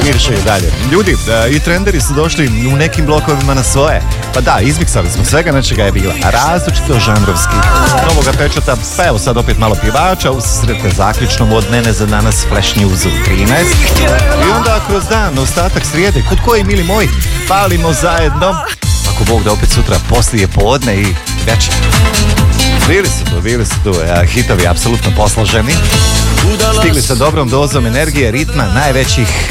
miriše i dalje. Ljudi, i trenderi su došli u nekim blokovima na svoje. Pa da, izmiksali smo svega na čega je bila. Različito žanrovski. Novoga pečata, pa evo sad opet malo pjevača, usredite zaključnom od mene za danas Flash News u 13. I onda kroz dan, ostatak srijede, kod koji, mili moji, palimo zajedno. Ako Bog da opet sutra poslije podne i večer. Bili su tu hitovi apsolutno posloženi. Stigli sa dobrom dozom energije, ritma, najvećih